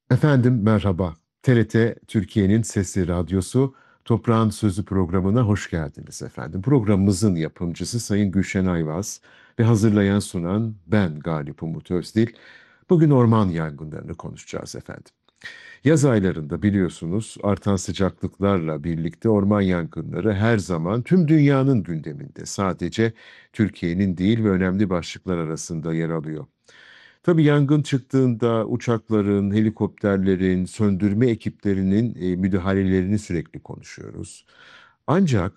Efendim merhaba. TRT Türkiye'nin Sesi Radyosu Toprağın Sözü programına hoş geldiniz efendim. Programımızın yapımcısı Sayın Gülşen Ayvaz ve hazırlayan sunan ben Galip Umut Özdil. Bugün orman yangınlarını konuşacağız efendim. Yaz aylarında biliyorsunuz artan sıcaklıklarla birlikte orman yangınları her zaman tüm dünyanın gündeminde. Sadece Türkiye'nin değil ve önemli başlıklar arasında yer alıyor. Tabii yangın çıktığında uçakların, helikopterlerin, söndürme ekiplerinin müdahalelerini sürekli konuşuyoruz. Ancak